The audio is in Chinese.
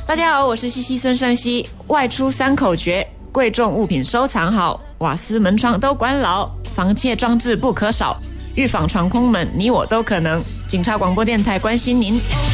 大家好，我是西西孙胜熙。外出3口诀：贵重物品收藏好，瓦斯门窗都关牢，防窃装置不可少，预防闯空门，你我都可能。警察广播电台关心您。